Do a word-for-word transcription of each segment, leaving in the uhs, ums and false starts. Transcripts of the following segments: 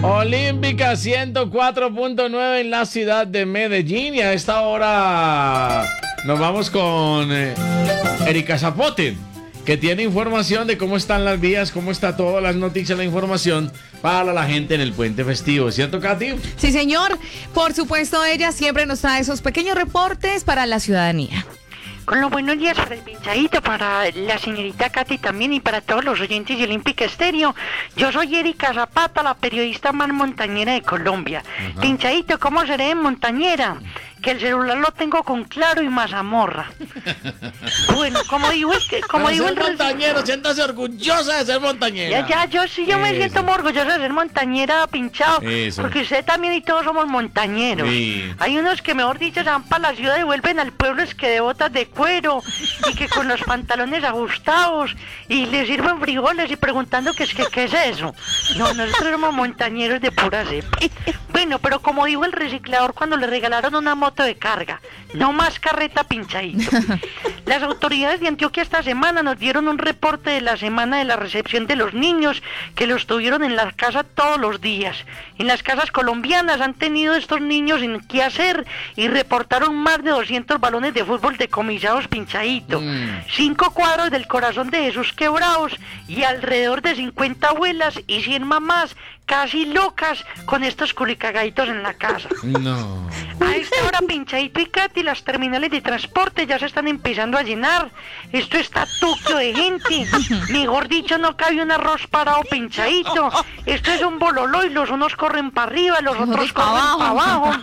Olímpica ciento cuatro punto nueve en la ciudad de Medellín. Y a esta hora nos vamos con eh, Erika Zapote, que tiene información de cómo están las vías, cómo está todas las noticias, la información para la gente en el puente festivo. ¿Cierto, Katy? Sí, señor. Por supuesto, ella siempre nos trae esos pequeños reportes para la ciudadanía. Con los buenos días para el pinchadito, para la señorita Katy también y para todos los oyentes de Olímpica Estéreo. Yo soy Erika Zapata, la periodista más montañera de Colombia. Uh-huh. Pinchadito, ¿cómo seré en montañera? Que el celular lo tengo con Claro y Mazamorra. Bueno, como digo, es que como digo el montañero, siéntase orgullosa de ser montañera. Ya, ya, yo sí, yo Eso. me siento muy orgullosa de ser montañera, pinchado. Eso. Porque usted también y todos somos montañeros. Sí. Hay unos que, mejor dicho, se van para la ciudad y vuelven al pueblo es que de botas de cuero y que con los pantalones ajustados y les sirven frijoles y preguntando que es que qué es eso. No, nosotros somos montañeros de pura cepa. Bueno, pero como dijo el reciclador cuando le regalaron una moto de carga, no más carreta, pinchadito. Las autoridades de Antioquia esta semana nos dieron un reporte de la semana de la recepción de los niños que los tuvieron en la casa todos los días. En las casas colombianas han tenido estos niños sin qué hacer y reportaron más de doscientos balones de fútbol decomisados, pinchadito, mm. cinco cuadros del corazón de Jesús quebrados y alrededor de cincuenta abuelas y cien mamás casi locas con estos culicagaditos en la casa. No. A esta hora, pinchadito y Katy, las terminales de transporte ya se están empezando a llenar. Esto está tuquio de gente. Mejor dicho, no cabe un arroz parado, pinchadito. Esto es un bololo y los unos corren para arriba, los otros corren para abajo.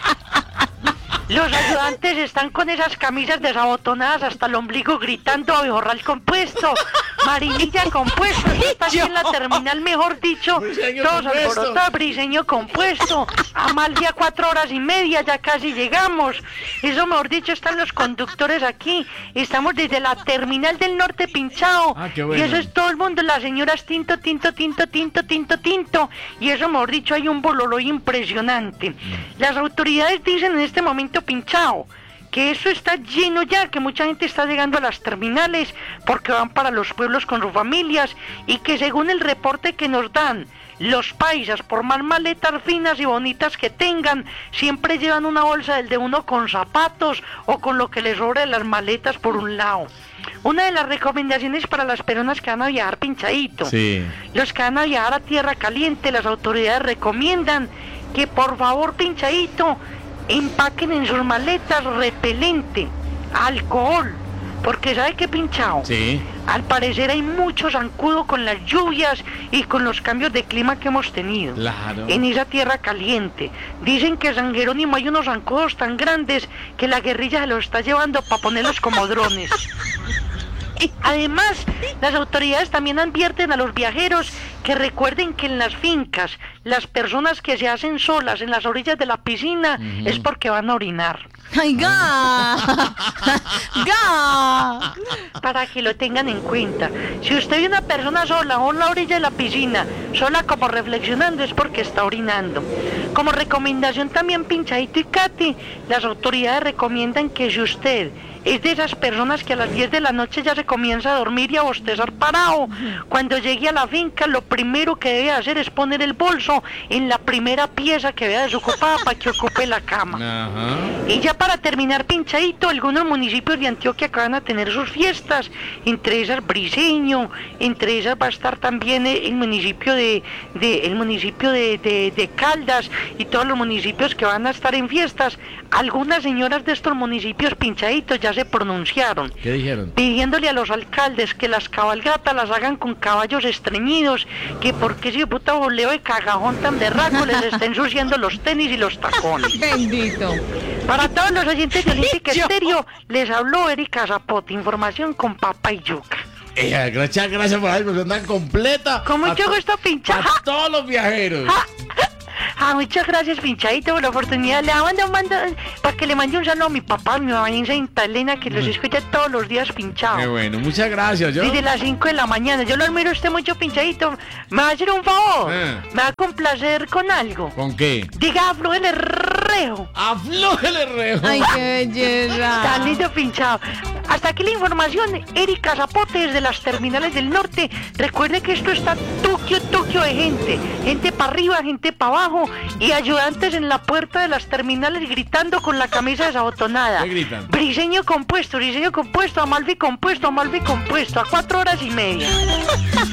Los ayudantes están con esas camisas desabotonadas hasta el ombligo gritando abejorral compuesto, marinilla compuesto, eso está aquí en la terminal, mejor dicho, todos alborotados, briseño compuesto, Amalia cuatro horas y media, ya casi llegamos, eso mejor dicho están los conductores aquí, estamos desde la terminal del norte pinchado, ah, qué bueno. Y eso es todo el mundo, las señoras tinto, tinto, tinto, tinto, tinto, tinto, y eso mejor dicho hay un bololo impresionante. Las autoridades dicen en este momento pinchado que eso está lleno ya, que mucha gente está llegando a las terminales porque van para los pueblos con sus familias y que según el reporte que nos dan los paisas, por más maletas finas y bonitas que tengan, siempre llevan una bolsa del de uno con zapatos o con lo que les sobra de las maletas por un lado. Una de las recomendaciones para las personas que van a viajar, pinchadito, sí. Los que van a viajar a tierra caliente, las autoridades recomiendan que por favor, pinchadito, empaquen en sus maletas repelente, alcohol, porque ¿sabe qué, pinchado? Sí. Al parecer hay mucho zancudo con las lluvias y con los cambios de clima que hemos tenido. Claro. En esa tierra caliente. Dicen que en San Jerónimo hay unos zancudos tan grandes que la guerrilla se los está llevando para ponerlos como drones. Además, las autoridades también advierten a los viajeros que recuerden que en las fincas, las personas que se hacen solas en las orillas de la piscina uh-huh. es porque van a orinar. ¡Ay, ga! ¡Ga! Para que lo tengan en cuenta. Si usted ve una persona sola o en la orilla de la piscina, sola como reflexionando, es porque está orinando. Como recomendación también, pinchadito y Katy, las autoridades recomiendan que si usted es de esas personas que a las diez de la noche ya se comienza a dormir y a bostezar parado, cuando llegue a la finca lo primero que debe hacer es poner el bolso en la primera pieza que vea desocupada para que ocupe la cama. Uh-huh. Y ya para terminar, pinchadito, algunos municipios de Antioquia que van a tener sus fiestas, entre esas Briseño, entre esas va a estar también el municipio de, de el municipio de, de, de Caldas y todos los municipios que van a estar en fiestas. Algunas señoras de estos municipios, pinchaditos, ya se pronunciaron. ¿Qué dijeron? Pidiéndole a los alcaldes que las cabalgatas las hagan con caballos estreñidos, que porque ese puta boleo de cagajón tan berraco les está ensuciando los tenis y los tacones. Bendito. Para todos los oyentes de Olímpica Estéreo, les habló Erika Zapote, información con papa y yuca. Eh, gracias, gracias por la información tan completa. Con mucho gusto, pincha. A todos los viajeros. Ah, muchas gracias, pinchadito, por la oportunidad. Le mando, mando, para que le mande un saludo a mi papá, a mi mamá en Santa Elena, que los escucha todos los días, pinchado. Qué bueno, muchas gracias. ¿Yo? Desde las cinco de la mañana. Yo lo admiro a usted mucho, pinchadito. ¿Me va a hacer un favor? Eh. ¿Me va a complacer con algo? ¿Con qué? Diga, aflójele el rejo. ¡Aflójele el rejo! ¡Ay, qué belleza! Tan lindo, pinchado. Hasta aquí la información. Erika Zapote desde las terminales del norte. Recuerde que esto está Tokio, Tokio de gente. Gente para arriba, gente para abajo. Y ayudantes en la puerta de las terminales gritando con la camisa desabotonada. ¿Qué gritan? Briseño compuesto, briseño compuesto, Amalfi compuesto, Amalfi compuesto. A cuatro horas y media.